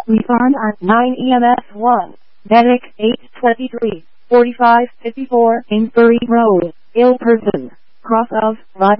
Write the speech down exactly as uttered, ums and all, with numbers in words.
We found at nine E M S one, Medic eight twenty-three, forty-five fifty-four in Bury Road, Ilperton, cross of, right.